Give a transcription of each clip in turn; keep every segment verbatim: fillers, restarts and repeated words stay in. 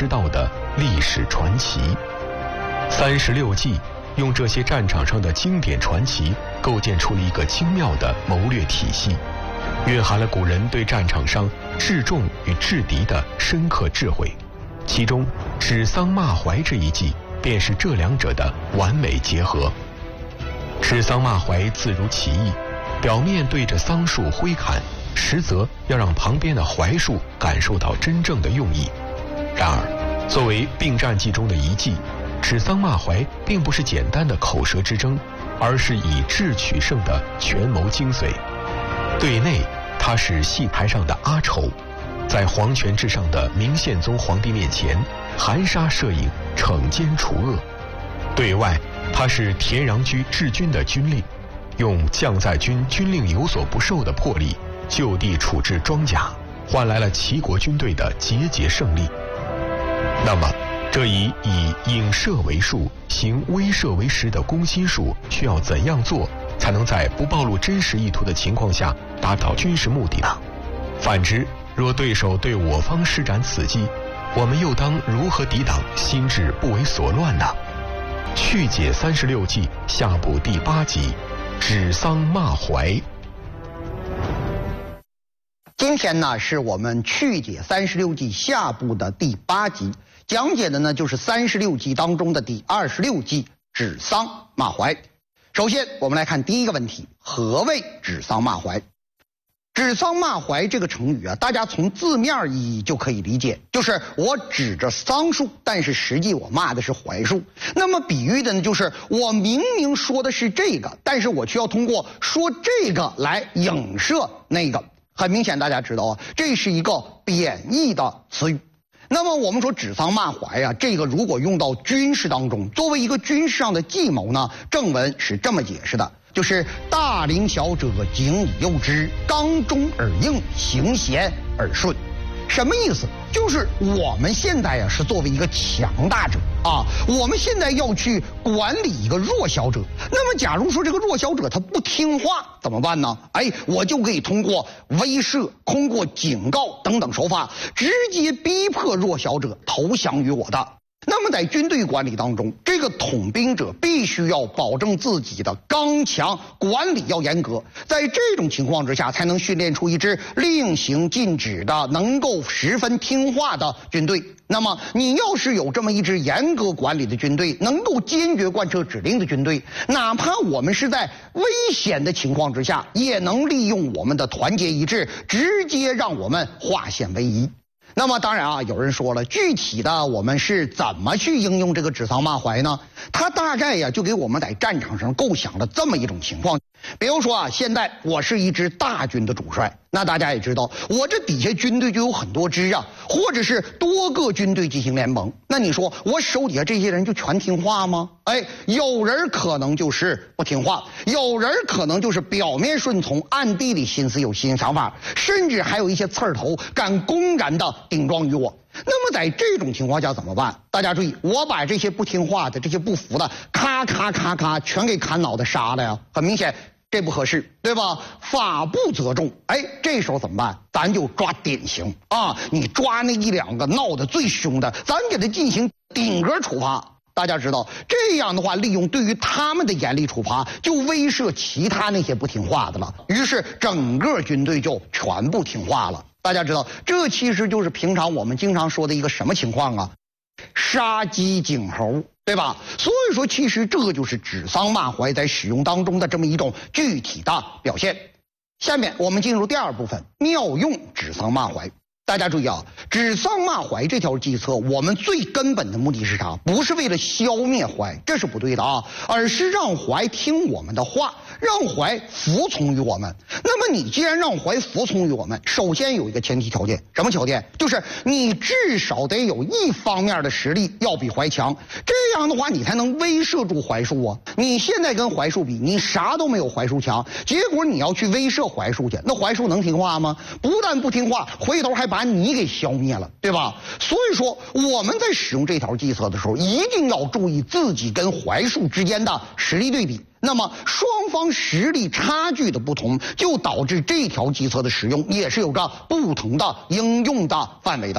知道的历史传奇。三十六计用这些战场上的经典传奇，构建出了一个精妙的谋略体系，蕴含了古人对战场上治众与制敌的深刻智慧。其中指桑骂槐这一计便是这两者的完美结合。指桑骂槐字如其意，表面对着桑树挥砍，实则要让旁边的槐树感受到真正的用意。然而作为并战计中的一计，指桑骂槐并不是简单的口舌之争，而是以智取胜的权谋精髓。对内他是戏台上的阿丑，在皇权至上的明宪宗皇帝面前含沙射影，惩奸除恶；对外他是田穰苴治军的军令，用将在军军令有所不受的魄力，就地处置庄稼，换来了齐国军队的节节胜利。那么这一以影射为术，行威慑为实的攻心术需要怎样做，才能在不暴露真实意图的情况下达到军事目的呢？反之，若对手对我方施展此计，我们又当如何抵挡，心智不为所乱呢？去解三十六计下部第八集，指桑骂槐。 今天呢，是我们去解三十六计下部的第八集，讲解的呢就是三十六计当中的第二十六计指桑骂槐。首先我们来看第一个问题，何谓指桑骂槐？指桑骂槐这个成语啊，大家从字面意义就可以理解，就是我指着桑树，但是实际我骂的是槐树。那么比喻的呢，就是我明明说的是这个，但是我却要通过说这个来影射那个。很明显大家知道啊，这是一个贬义的词语。那么我们说指桑骂槐啊，这个如果用到军事当中，作为一个军事上的计谋呢，正文是这么解释的，就是大凌小者，警以诱之，刚中而应，行贤而顺。什么意思？就是我们现在呀、啊、是作为一个强大者啊，我们现在要去管理一个弱小者。那么假如说这个弱小者他不听话怎么办呢？哎，我就可以通过威慑、通过警告等等手法，直接逼迫弱小者投降于我的。那么在军队管理当中，这个统兵者必须要保证自己的刚强，管理要严格，在这种情况之下才能训练出一支令行禁止的能够十分听话的军队。那么你要是有这么一支严格管理的军队，能够坚决贯彻指令的军队，哪怕我们是在危险的情况之下，也能利用我们的团结一致，直接让我们化险为夷。那么当然啊，有人说了，具体的我们是怎么去应用这个指桑骂槐呢？他大概呀就给我们在战场上构想了这么一种情况。比如说啊，现在我是一支大军的主帅，那大家也知道，我这底下军队就有很多支啊，或者是多个军队进行联盟。那你说我手底下这些人就全听话吗？哎，有人可能就是不听话，有人可能就是表面顺从，暗地里心思有新想法，甚至还有一些刺儿头敢公然的顶撞于我。那么在这种情况下怎么办？大家注意，我把这些不听话的、这些不服的，咔咔咔咔全给砍脑袋杀了呀！很明显，这不合适，对吧？法不责众。哎，这时候怎么办？咱就抓典型啊！你抓那一两个闹得最凶的，咱给他进行顶格处罚。大家知道，这样的话，利用对于他们的严厉处罚，就威慑其他那些不听话的了。于是整个军队就全部听话了。大家知道，这其实就是平常我们经常说的一个什么情况啊？杀鸡儆猴，对吧？所以说，其实这就是指桑骂槐在使用当中的这么一种具体的表现。下面我们进入第二部分，妙用指桑骂槐。大家注意啊，指桑骂槐这条计策，我们最根本的目的是啥？不是为了消灭槐，这是不对的啊，而是让槐听我们的话，让槐服从于我们。那么你既然让槐服从于我们，首先有一个前提条件，什么条件？就是你至少得有一方面的实力要比槐强，这样的话你才能威慑住槐树啊。你现在跟槐树比，你啥都没有槐树强，结果你要去威慑槐树去，那槐树能听话吗？不但不听话，回头还把你给消灭了，对吧？所以说我们在使用这条计策的时候，一定要注意自己跟槐树之间的实力对比。那么双方实力差距的不同，就导致这条计策的使用也是有着不同的应用的范围的。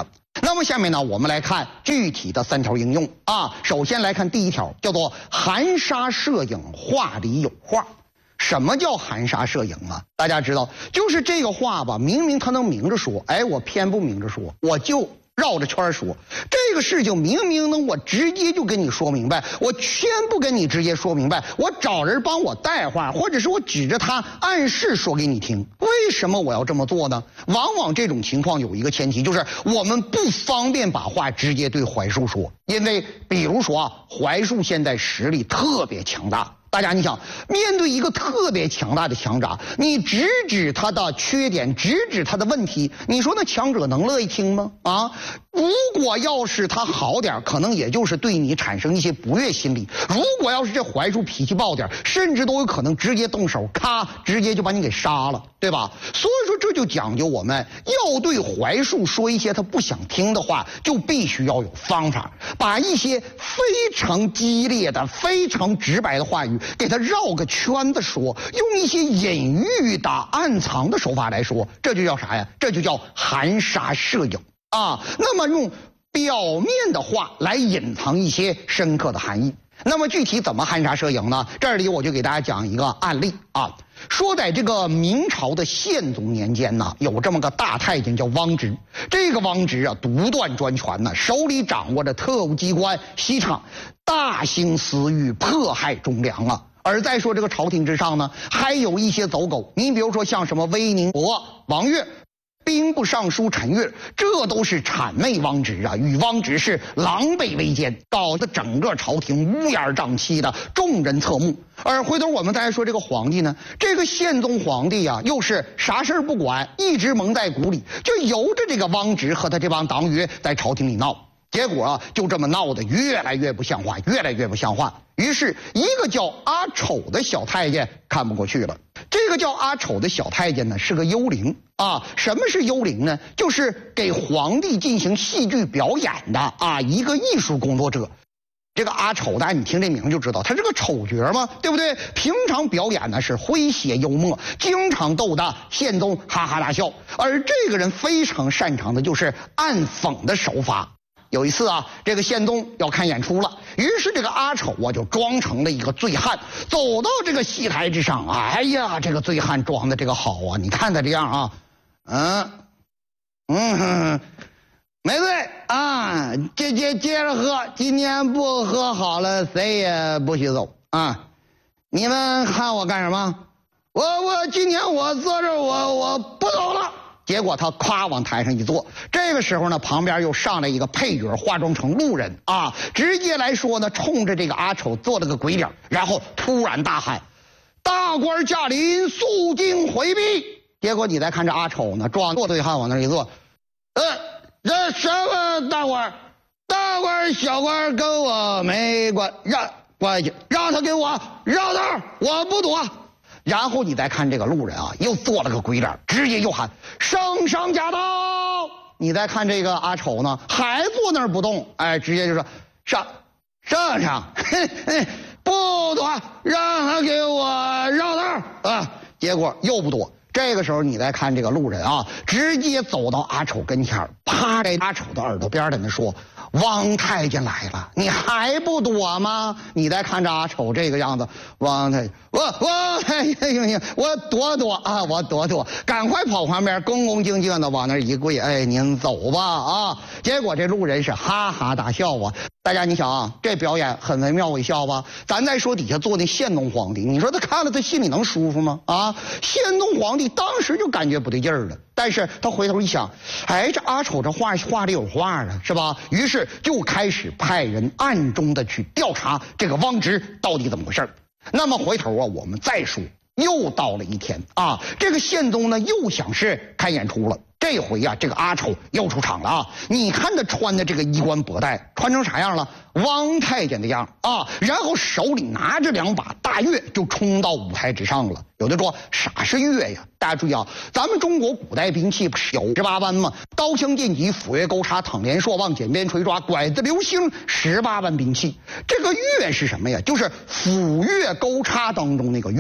那么下面呢，我们来看具体的三条应用啊。首先来看第一条，叫做含沙射影，画里有画。什么叫含沙射影啊？大家知道，就是这个话吧，明明他能明着说，哎，我偏不明着说，我就绕着圈说。这个事情明明呢，我直接就跟你说明白，我偏不跟你直接说明白，我找人帮我带话，或者是我指着他暗示说给你听。为什么我要这么做呢？往往这种情况有一个前提，就是我们不方便把话直接对槐树说，因为比如说啊，槐树现在实力特别强大。大家你想，面对一个特别强大的强者，你直指他的缺点，直指他的问题，你说那强者能乐意听吗？啊，如果要是他好点，可能也就是对你产生一些不悦心理；如果要是这槐树脾气暴点，甚至都有可能直接动手，咔，直接就把你给杀了，对吧？所以说这就讲究我们要对槐树说一些他不想听的话，就必须要有方法，把一些非常激烈的、非常直白的话语给他绕个圈子说，用一些隐喻的暗藏的手法来说，这就叫啥呀？这就叫含沙射影啊。那么用表面的话来隐藏一些深刻的含义。那么具体怎么含沙射影呢？这里我就给大家讲一个案例啊。说在这个明朝的宪宗年间呢，有这么个大太监叫汪直。这个汪直啊，独断专权呢，手里掌握着特务机关西厂，大兴私欲，迫害忠良啊。而再说这个朝廷之上呢，还有一些走狗，你比如说像什么威宁伯、王悦、兵部尚书陈悦，这都是谄媚汪直啊，与汪直是狼狈为奸，搞得整个朝廷乌烟瘴气的，众人侧目。而回头我们再说这个皇帝呢，这个宪宗皇帝啊，又是啥事儿不管，一直蒙在鼓里，就由着这个汪直和他这帮党羽在朝廷里闹。结果啊，就这么闹得越来越不像话，越来越不像话。于是，一个叫阿丑的小太监看不过去了。这个叫阿丑的小太监呢，是个幽灵啊。什么是幽灵呢？就是给皇帝进行戏剧表演的啊，一个艺术工作者。这个阿丑，大家你听这名就知道，他是个丑角嘛，对不对？平常表演呢是诙谐幽默，经常逗得宪宗哈哈大笑。而这个人非常擅长的就是暗讽的手法。有一次啊，这个宪宗要看演出了，于是这个阿丑啊就装成了一个醉汉，走到这个戏台之上。哎呀，这个醉汉装的这个好啊，你看他这样啊，嗯嗯哼，没醉啊，接接接着喝，今天不喝好了，谁也不许走啊！你们看我干什么？我我今天我坐这儿，我我不走了。结果他夸往台上一坐，这个时候呢，旁边又上来一个配角，化妆成路人啊，直接来说呢，冲着这个阿丑做了个鬼脸，然后突然大喊：“大官驾临，肃静回避！”结果你再看这阿丑呢，装作醉汉往那一坐，呃，这什么大官？大官小官跟我没关让关系，让他给我绕道，我不躲。然后你再看这个路人啊，又做了个鬼脸，直接又喊圣上驾到。你再看这个阿丑呢，还坐那儿不动，哎，直接就说上圣上，嘿嘿，不躲，让他给我绕道啊。结果又不躲。这个时候你再看这个路人啊，直接走到阿丑跟前，趴在阿丑的耳朵边在那说：“汪太监来了，你还不躲吗？”你再看着阿丑这个样子，汪太监，我我行行行，我躲躲啊，我躲躲，赶快跑旁边，恭恭敬敬的往那一跪，哎，您走吧啊！结果这路人是哈哈大笑啊。大家你想啊，这表演很惟妙惟肖吧？咱再说底下坐那宪宗皇帝，你说他看了他心里能舒服吗？啊，宪宗皇帝当时就感觉不对劲儿了，但是他回头一想，哎，这阿丑这话话里有话啊，是吧？于是就开始派人暗中的去调查这个汪直到底怎么回事。那么回头啊，我们再说，又到了一天啊，这个宪宗呢又想是看演出了。这回呀、啊，这个阿丑又出场了啊！你看他穿的这个衣冠博带，穿成啥样了？汪太监的样啊！然后手里拿着两把大钺，就冲到舞台之上了。有的说啥是钺呀？大家注意啊，咱们中国古代兵器不是有十八般吗？刀枪剑戟斧钺钩叉躺连槊望剪鞭锤抓拐子流星十八般兵器。这个钺是什么呀？就是斧钺钩叉当中那个钺。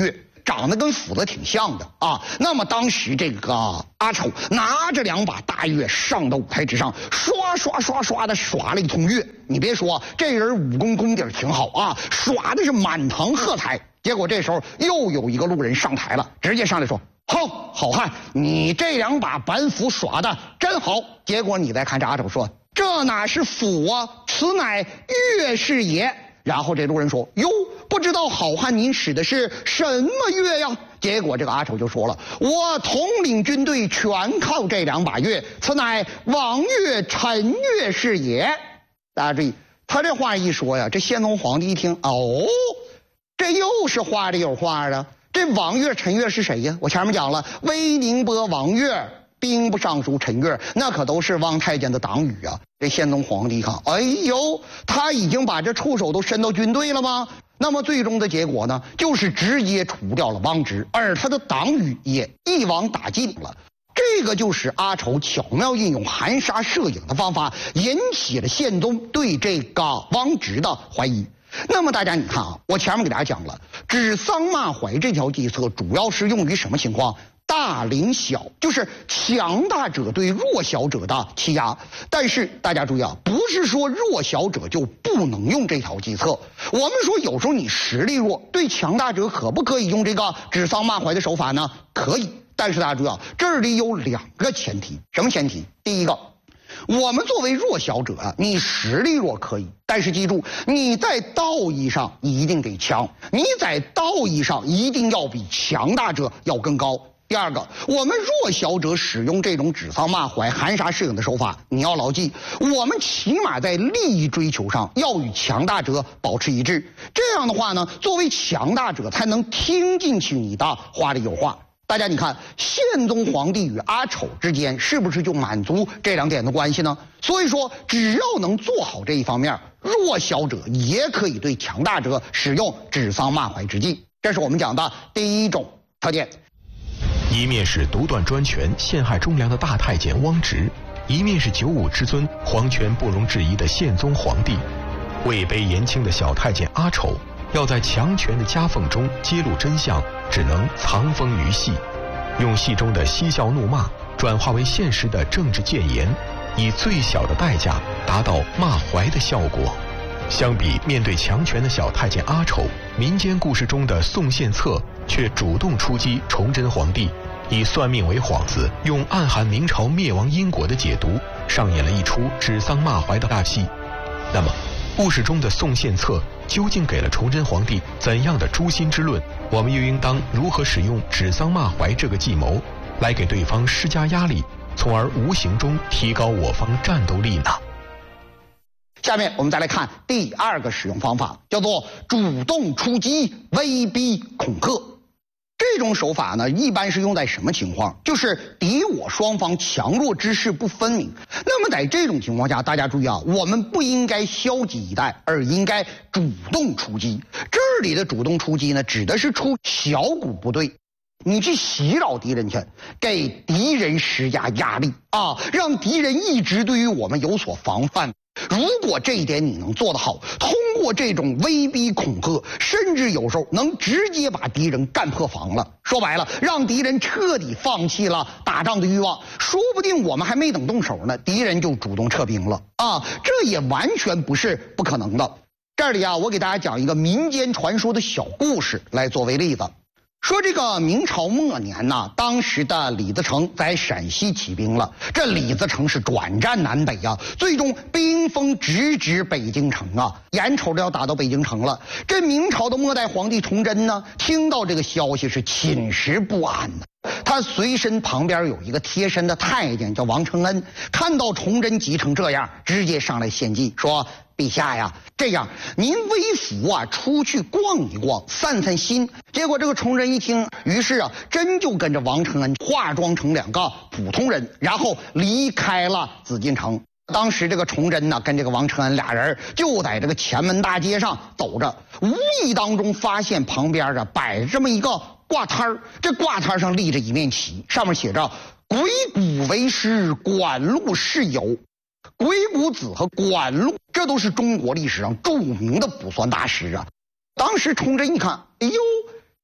长得跟斧子挺像的啊。那么当时这个阿丑拿着两把大钺上到舞台之上，刷刷刷刷的耍了一通乐。你别说，这人武功功底挺好啊，耍的是满堂喝彩。结果这时候又有一个路人上台了，直接上来说：“好，好汉，你这两把板斧耍的真好。”结果你再看这阿丑说：“这哪是斧啊，此乃乐是也。”然后这路人说：“哟，不知道好汉您使的是什么乐呀？”结果这个阿丑就说了：“我统领军队全靠这两把乐，此乃王乐、陈乐是也。”大家注意，他这话一说呀，这宪宗皇帝一听，哦，这又是话里有话啊。这王乐、陈乐是谁呀？我前面讲了，威宁波王乐、兵部尚书陈乐，那可都是汪太监的党羽啊。这宪宗皇帝一看，哎呦，他已经把这触手都伸到军队了吗？那么最终的结果呢，就是直接除掉了汪直，而他的党羽也一网打尽了。这个就是阿丑巧妙运用含沙射影的方法，引起了宪宗对这个汪直的怀疑。那么大家你看啊，我前面给大家讲了，指桑骂槐这条计策主要是用于什么情况？大凌小，就是强大者对弱小者的欺压。但是大家注意啊，不是说弱小者就不能用这条计策。我们说有时候你实力弱，对强大者可不可以用这个指桑骂槐的手法呢？可以。但是大家注意啊，这里有两个前提。什么前提？第一个，我们作为弱小者啊，你实力弱可以，但是记住，你在道义上一定得强，你在道义上一定要比强大者要更高。第二个，我们弱小者使用这种指桑骂槐、含沙射影的手法，你要牢记，我们起码在利益追求上要与强大者保持一致。这样的话呢，作为强大者才能听进去你的话里有话。大家你看，宪宗皇帝与阿丑之间是不是就满足这两点的关系呢？所以说，只要能做好这一方面，弱小者也可以对强大者使用指桑骂槐之计。这是我们讲的第一种条件。 一面是独断专权、陷害忠良的大太监汪直，一面是九五之尊、皇权不容置疑的宪宗皇帝。位卑言轻的小太监阿丑，要在强权的夹缝中揭露真相，只能藏风于戏，用戏中的嬉笑怒骂转化为现实的政治谏言，以最小的代价达到骂槐的效果。相比面对强权的小太监阿丑，民间故事中的宋献策却主动出击崇祯皇帝，以算命为幌子，用暗含明朝灭亡因果的解读，上演了一出指桑骂槐的大戏。那么故事中的宋献策究竟给了崇祯皇帝怎样的诛心之论？我们又应当如何使用指桑骂槐这个计谋，来给对方施加压力，从而无形中提高我方战斗力呢？ 下面我们再来看第二个使用方法，叫做主动出击、威逼恐吓。这种手法呢，一般是用在什么情况？就是敌我双方强弱之势不分明。那么在这种情况下，大家注意啊，我们不应该消极以待，而应该主动出击。这里的主动出击呢，指的是出小股部队，你去袭扰敌人去，给敌人施加压力啊，让敌人一直对于我们有所防范。如果这一点你能做得好，通过这种威逼恐吓，甚至有时候能直接把敌人干破防了。说白了，让敌人彻底放弃了打仗的欲望，说不定我们还没等动手呢，敌人就主动撤兵了啊！这也完全不是不可能的。这里啊，我给大家讲一个民间传说的小故事来作为例子。说这个明朝末年呢，当时的李自成在陕西起兵了。这李自成是转战南北啊，最终兵锋直指北京城啊，眼瞅着要打到北京城了。这明朝的末代皇帝崇祯呢，听到这个消息是寝食不安呢。他随身旁边有一个贴身的太监叫王承恩，看到崇祯急成这样，直接上来献计说：“陛下呀，这样您微服啊，出去逛一逛，散散心。”结果这个崇祯一听，于是啊，真就跟着王承恩化妆成两个普通人，然后离开了紫禁城。当时这个崇祯呢，跟这个王承恩俩人就在这个前门大街上走着，无意当中发现旁边啊摆着这么一个挂摊儿，这挂摊上立着一面旗，上面写着“鬼谷为师，管路是友”。鬼谷子和管路，这都是中国历史上著名的卜算大师啊。当时崇祯一看，哎呦，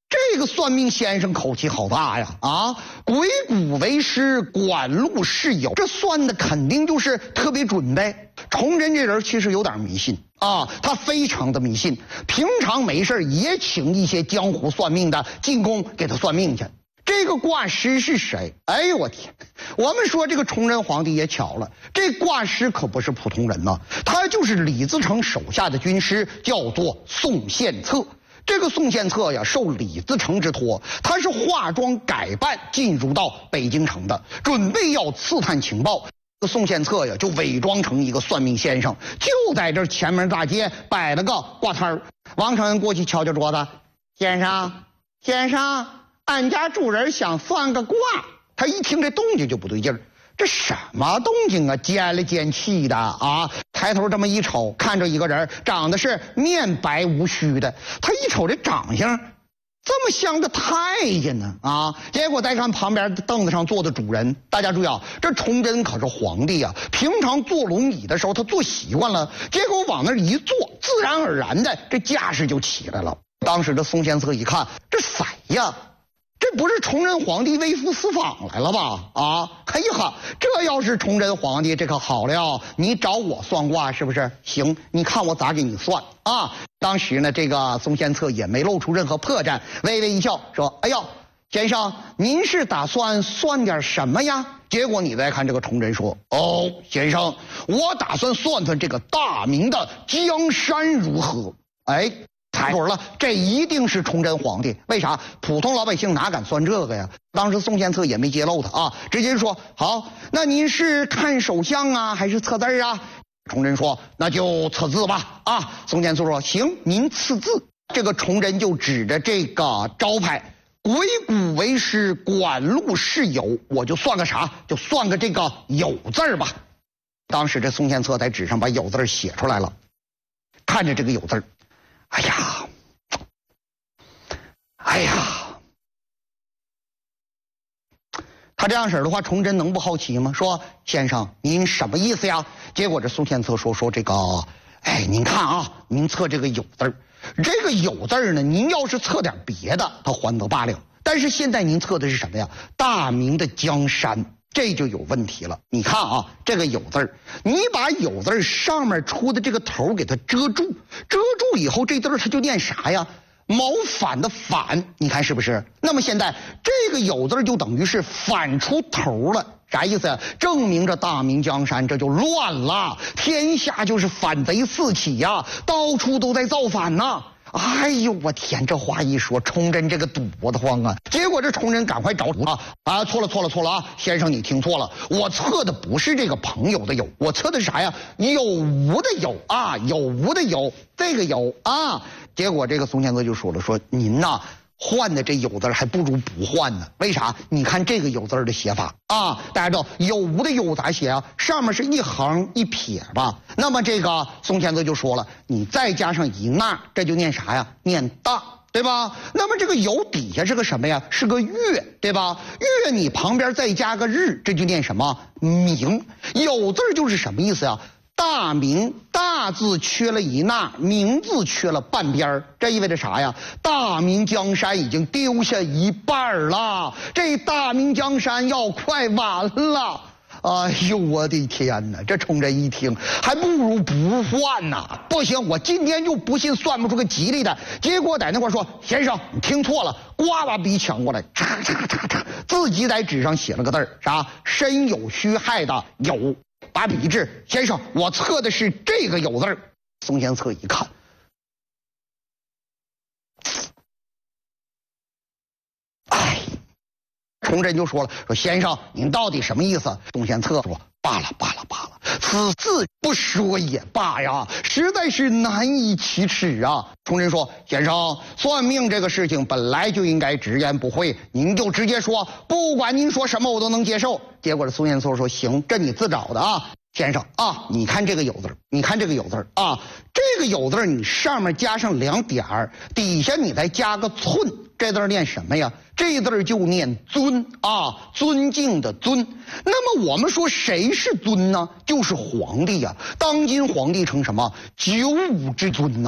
这个算命先生口气好大呀！啊，鬼谷为师，管路是友，这算的肯定就是特别准呗。崇祯这人其实有点迷信啊，他非常的迷信，平常没事也请一些江湖算命的进宫给他算命去。这个卦师是谁？哎呦我天！我们说这个崇祯皇帝也巧了，这卦师可不是普通人呐，他就是李自成手下的军师，叫做宋献策。这个宋献策呀，受李自成之托，他是化妆改扮进入到北京城的，准备要刺探情报。宋献策呀，就伪装成一个算命先生，就在这前门大街摆了个卦摊儿。王承恩过去敲敲桌子：“先生，先生，俺家主人想算个卦。”他一听这动静就不对劲儿，这什么动静啊？尖了尖气的啊！抬头这么一瞅，看着一个人，长得是面白无须的。他一瞅这长相，这么像个太监呢啊！结果再看旁边凳子上坐的主人，大家注意啊，这崇祯可是皇帝啊，平常坐龙椅的时候他坐习惯了，结果往那一坐，自然而然的这架势就起来了。当时这宋献策一看，这谁呀？这不是崇祯皇帝微服私访来了吧？啊，哎呀，这要是崇祯皇帝，这可好了，你找我算卦是不是？行，你看我咋给你算啊？当时呢，这个宋献策也没露出任何破绽，微微一笑说：“哎呦，先生，您是打算算点什么呀？”结果你再看这个崇祯说：“哦，先生，我打算算算这个大明的江山如何。”哎。抬准了，这一定是崇祯皇帝。为啥？普通老百姓哪敢算这个呀？当时宋献策也没揭露他啊，直接说：“好，那您是看手相啊，还是测字啊？”崇祯说：“那就测字吧。”啊，宋献策说：“行，您赐字。”这个崇祯就指着这个招牌“鬼谷为师，管路是友”，我就算个啥？就算个这个“友”字吧。当时这宋献策在纸上把“友”字写出来了，看着这个“友”字。哎呀，哎呀，他这样式儿的话，崇祯能不好奇吗？说先生，您什么意思呀？结果这宋献策说说这个，哎，您看啊，您测这个“友”字儿，这个“友”字儿呢，您要是测点别的，他还得罢了。但是现在您测的是什么呀？大明的江山。这就有问题了。你看啊，这个“友”字儿，你把“友”字儿上面出的这个头给它遮住，遮住以后，这字儿它就念啥呀？谋反的反，你看是不是？那么现在这个“友”字儿就等于是反出头了，啥意思呀？证明着大明江山这就乱了，天下就是反贼四起呀，到处都在造反呐。哎呦我天，这话一说，崇祯这个堵得慌啊！结果这崇祯赶快找主啊啊！错了错了错了啊！先生你听错了，我测的不是这个朋友的友，我测的是啥呀？有无的有啊，有无的有，这个有啊。结果这个宋献策就说了，说您呐换的这“友”字还不如不换呢。为啥？你看这个“友”字的写法啊，大家知道“有无”的“有”咋写啊？上面是一横一撇吧？那么这个宋献策就说了，你再加上一捺，这就念啥呀？念大，对吧？那么这个“有”底下是个什么呀？是个月，对吧？月你旁边再加个日，这就念什么？明。有字就是什么意思呀？大明，大字缺了一捺，明字缺了半边，这意味着啥呀？大明江山已经丢下一半了，这大明江山要快完了。哎呦我的天哪！这崇祯一听，还不如不换呐！不行，我今天就不信算不出个吉利的。结果在那块说：“先生，你听错了。”呱把笔抢过来，嚓嚓嚓嚓，自己在纸上写了个字儿，啥？身有虚害的有。把笔一指，先生，我测的是这个“友”字儿。宋献策一看，哎，崇祯就说了，说先生，您到底什么意思？宋献策说：罢了罢了罢了，此字不说也罢呀，实在是难以启齿啊。崇祯说：先生，算命这个事情本来就应该直言不讳，您就直接说，不管您说什么我都能接受。结果这宋献策说：行，这你自找的啊。先生啊，你看这个“友”字，你看这个“友”字啊，这个“友”字你上面加上两点儿，底下你再加个寸，这字念什么呀？这字就念尊啊，尊敬的尊。那么我们说谁是尊呢？就是皇帝呀、啊。当今皇帝称什么？九五之尊呐、啊，对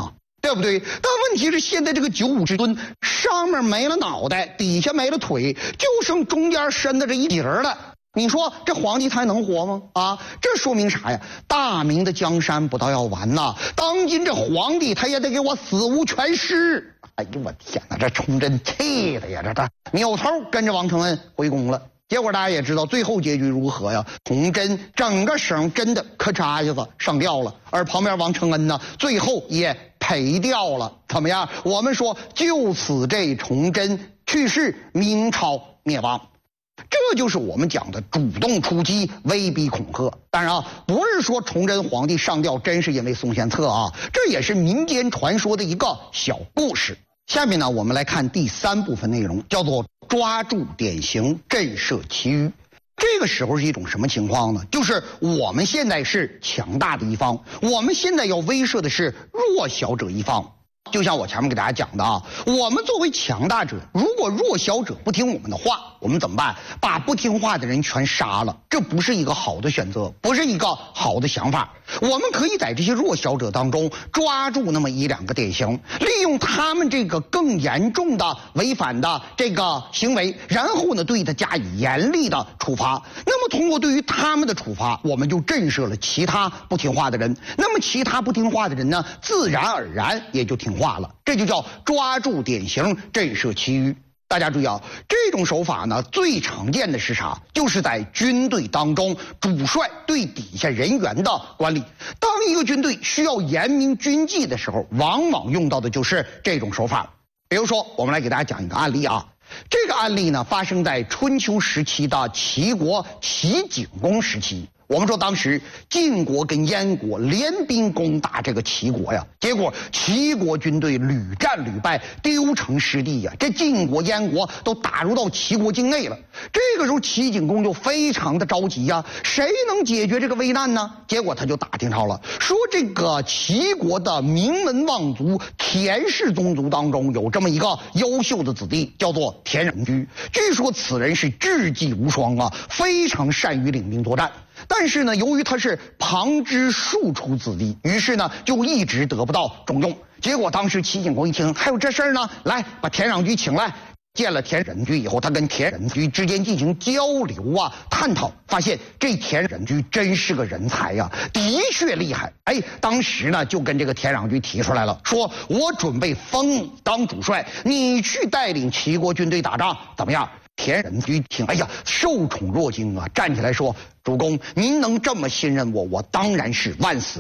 对不对？但问题是现在这个九五之尊上面没了脑袋，底下没了腿，就剩中间伸的这一截了。你说这皇帝他还能活吗？啊，这说明啥呀？大明的江山不到要完呐，当今这皇帝他也得给我死无全尸。哎呦我天哪，这崇祯气的呀，这这扭头跟着王承恩回宫了。结果大家也知道最后结局如何呀？崇祯整个省真的咔嚓一下子上吊了，而旁边王承恩呢，最后也赔掉了。怎么样？我们说就此这崇祯去世，明朝灭亡。这就是我们讲的主动出击、威逼恐吓。当然啊，不是说崇祯皇帝上吊真是因为宋献策啊，这也是民间传说的一个小故事。下面呢，我们来看第三部分内容，叫做抓住典型，震慑其余。这个时候是一种什么情况呢？就是我们现在是强大的一方，我们现在要威慑的是弱小者一方。就像我前面给大家讲的啊，我们作为强大者，如果弱小者不听我们的话，我们怎么办？把不听话的人全杀了，这不是一个好的选择，不是一个好的想法。我们可以在这些弱小者当中抓住那么一两个典型，利用他们这个更严重的违反的这个行为，然后呢对他加以严厉的处罚。那么通过对于他们的处罚，我们就震慑了其他不听话的人。那么其他不听话的人呢，自然而然也就听话了。这就叫抓住典型，震慑其余。大家注意啊，这种手法呢，最常见的是啥？就是在军队当中，主帅对底下人员的管理。当一个军队需要严明军纪的时候，往往用到的就是这种手法。比如说，我们来给大家讲一个案例啊。这个案例呢，发生在春秋时期的齐国齐景公时期。我们说当时晋国跟燕国联兵攻打这个齐国呀，结果齐国军队屡战屡败，丢城失地呀，这晋国燕国都打入到齐国境内了。这个时候齐景公就非常的着急呀，谁能解决这个危难呢？结果他就打听着了，说这个齐国的名门望族田氏宗族当中有这么一个优秀的子弟，叫做田冉居。据说此人是智计无双啊，非常善于领兵作战。但是呢，由于他是旁支庶出子弟，于是呢就一直得不到重用。结果当时齐景公一听还有这事儿呢，来把田冉居请来。见了田冉居以后，他跟田冉居之间进行交流啊、探讨，发现这田冉居真是个人才呀、啊，的确厉害。哎，当时呢就跟这个田冉居提出来了，说我准备封你当主帅，你去带领齐国军队打仗，怎么样？田冉居听，哎呀，受宠若惊啊，站起来说：“主公，您能这么信任我，我当然是万死